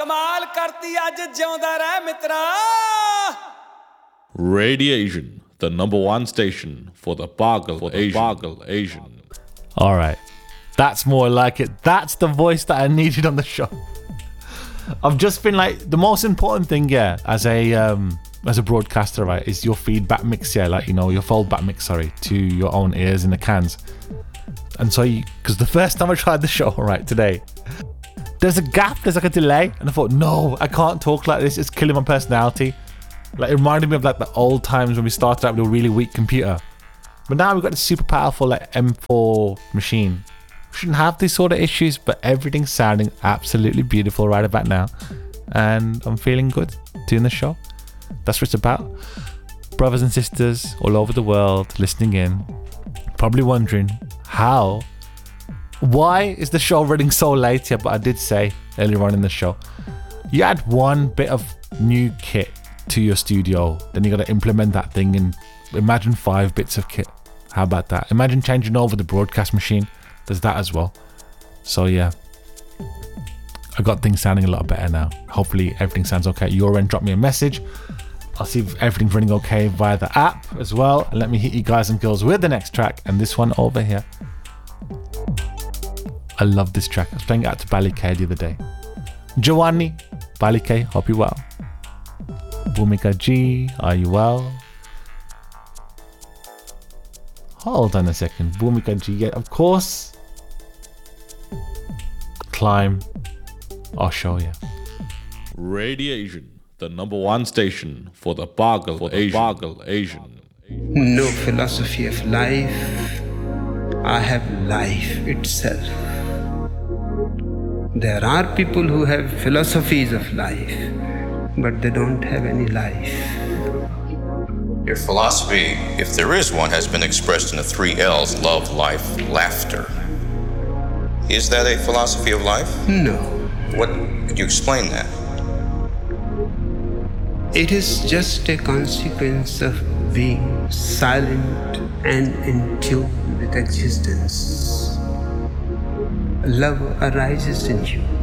कमाल करती आज जिਉਂਦਾ ਰਹਿ ਮਿੱਤਰਾ Radiation, the number one station for the Pagal Asian. All right. That's more like it. That's the voice that I needed on the show. I've just been like, the most important thing, yeah, as a broadcaster, right, is your feedback mix, yeah, like, you know, your foldback mix, sorry, to your own ears in the cans. And so, because the first time I tried the show, right, today, there's a gap, there's like a delay, and I thought, no, I can't talk like this, it's killing my personality. Like, it reminded me of like the old times when we started out with a really weak computer. But now we've got this super powerful like M4 machine. We shouldn't have these sort of issues, but everything's sounding absolutely beautiful right about now. And I'm feeling good doing the show. That's what it's about. Brothers and sisters all over the world listening in, probably wondering why is the show running so late here? But I did say earlier on in the show, you add one bit of new kit to your studio, then you got to implement that thing and imagine 5 bits of kit. How about that? Imagine changing over the broadcast machine. There's that as well. So yeah, I got things sounding a lot better now. Hopefully everything sounds okay at your end. Drop me a message. I'll see if everything's running okay via the app as well. And let me hit you guys and girls with the next track, and this one over here. I love this track. I was playing it out to Ballycay the other day. Giovanni, Ballycay, hope you well. Bhumika G, are you well? Hold on a second. Bhumika G, yeah, of course. Climb. I'll show you. Radiation, the number one station for the Pagal Asian. No philosophy of life. I have life itself. There are people who have philosophies of life, but they don't have any life. Your philosophy, if there is one, has been expressed in the 3 L's: love, life, laughter. Is that a philosophy of life? No. Could you explain that? It is just a consequence of being silent and in tune with existence. Love arises in you.